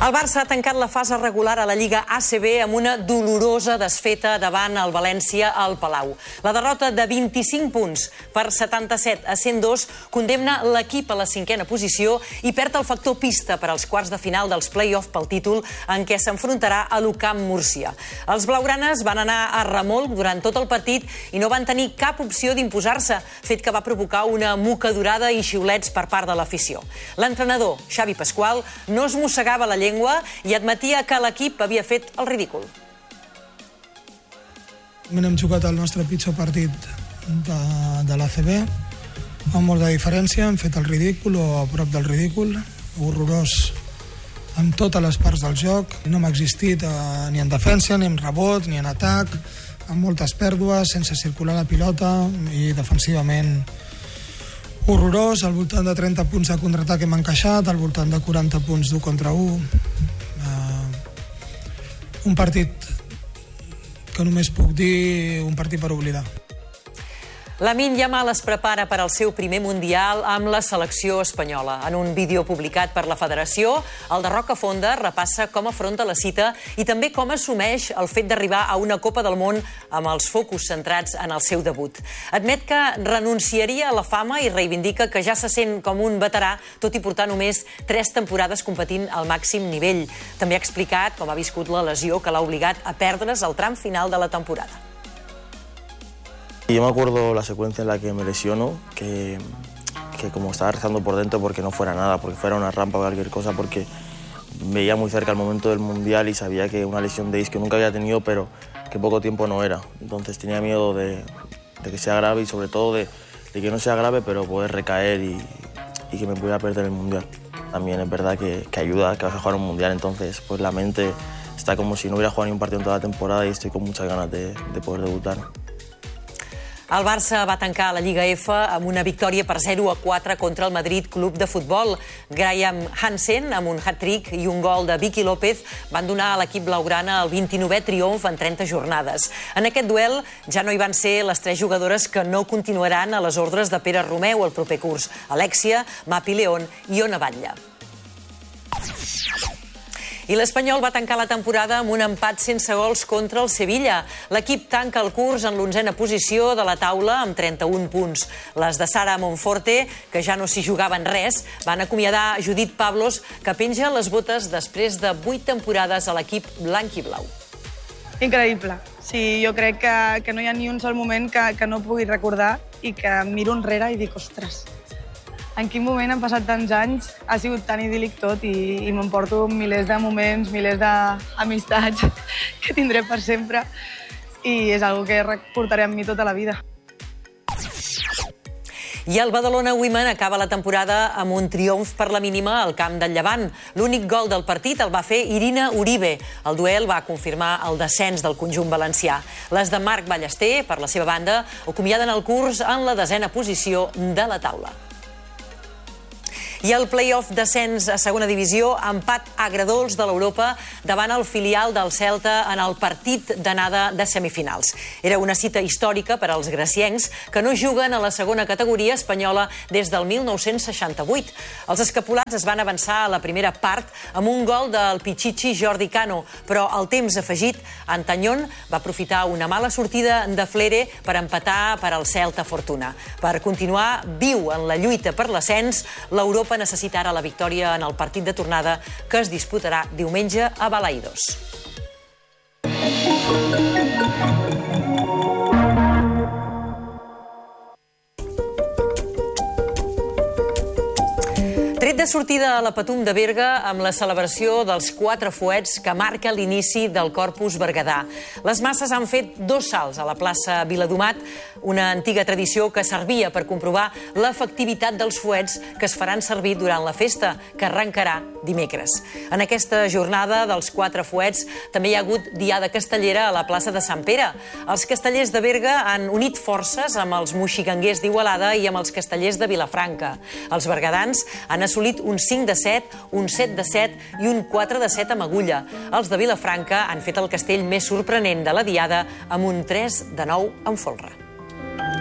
El Barça ha tancat la fase regular a la Lliga ACB amb una dolorosa desfeta davant el València al Palau. La derrota de 25 punts per 77 a 102 condemna l'equip a la 5a posició i perd el factor pista per als quarts de final dels play-off pel títol en què s'enfrontarà a l'UCAM Múrcia. Els blaugranes van anar a remolc durant tot el partit i no van tenir cap opció d'imposar-se, fet que va provocar una mocadurada i xiulets per part de l'afició. L'entrenador, Xavi Pasqual, no es mossegava la llengua i admetia que l'equip havia fet el ridícul. Hem jugat el nostre pitjor partit de l'ACB, amb molta diferència, hem fet el ridícul o a prop del ridícul, horrorós en totes les parts del joc. No hem existit ni en defensa, ni en rebot, ni en atac, amb moltes pèrdues, sense circular la pilota i defensivament horrorós, al voltant de 30 punts de contraatac hem encaixat, al voltant de 40 punts d'1 contra 1. Un partit que només puc dir un partit per oblidar. Lamine Yamal es prepara per al seu primer Mundial amb la selecció espanyola. En un vídeo publicat per la Federació, el de Rocafonda repassa com afronta la cita i també com assumeix el fet d'arribar a una Copa del Món amb els focus centrats en el seu debut. Admet que renunciaria a la fama i reivindica que ja se sent com un veterà, tot i portar només 3 temporades competint al màxim nivell. També ha explicat com ha viscut la lesió que l'ha obligat a perdre's al tram final de la temporada. Yo me acuerdo la secuencia en la que me lesiono, que como estaba rezando por dentro porque no fuera nada, porque fuera una rampa o cualquier cosa, porque veía muy cerca el momento del Mundial y sabía que una lesión de isquio nunca había tenido, pero que poco tiempo no era. Entonces tenía miedo de que sea grave y sobre todo de que no sea grave, pero poder recaer y que me pudiera perder el Mundial. También es verdad que ayuda, que vas a jugar un Mundial, entonces pues la mente está como si no hubiera jugado ni un partido en toda la temporada y estoy con muchas ganas de poder debutar. El Barça va tancar la Lliga F amb una victòria per 0-4 contra el Madrid Club de Futbol. Graham Hansen, amb un hat-trick i un gol de Vicky López, van donar a l'equip blaugrana el 29è triomf en 30 jornades. En aquest duel ja no hi van ser les 3 jugadores que no continuaran a les ordres de Pere Romeu el proper curs: Alexia, Mapi León i Ona Batlle. I l'Espanyol va tancar la temporada amb un empat sense gols contra el Sevilla. L'equip tanca el curs en l'11a posició de la taula amb 31 punts. Les de Sara Monforte, que ja no s'hi jugaven res, van acomiadar Judit Pablos, que penja les botes després de 8 temporades a l'equip blanc i blau. Increïble. Sí, jo crec que no hi ha ni un sol moment que no pugui recordar i que miro enrere i dic, ostres, en quin moment han passat tants anys, ha sigut tan idíl·lic tot i m'emporto milers de moments, milers d'amistats que tindré per sempre i és una cosa que recordaré amb mi tota la vida. I el Badalona Women acaba la temporada amb un triomf per la mínima al camp del Llevant. L'únic gol del partit el va fer Irina Uribe. El duel va confirmar el descens del conjunt valencià. Les de Marc Ballester, per la seva banda, acomiaden el curs en la 10a posició de la taula. I el play-off descens a segona divisió, empat agradols de l'Europa davant el filial del Celta en el partit d'anada de semifinals. Era una cita històrica per als graciencs que no juguen a la segona categoria espanyola des del 1968. Els escapulats es van avançar a la primera part amb un gol del Pichichi Jordi Cano, però al temps afegit, Antanyón va aprofitar una mala sortida de Flere per empatar per al Celta Fortuna. Per continuar viu en la lluita per l'ascens, l'Europa necessita ara la victòria en el partit de tornada que es disputarà diumenge a Balaidos. Tret de sortida a la Patum de Berga amb la celebració dels 4 fuets que marca l'inici del Corpus Berguedà. Les masses han fet 2 salts a la plaça Viladomat, una antiga tradició que servia per comprovar l'efectivitat dels fuets que es faran servir durant la festa, que arrencarà dimecres. En aquesta jornada dels 4 fuets també hi ha hagut diada castellera a la plaça de Sant Pere. Els castellers de Berga han unit forces amb els moxiganguers d'Igualada i amb els castellers de Vilafranca. Els berguedans han assolit un 5 de 7, un 7 de 7 i un 4 de 7 amb agulla. Els de Vilafranca han fet el castell més sorprenent de la diada amb un 3 de 9 amb folre.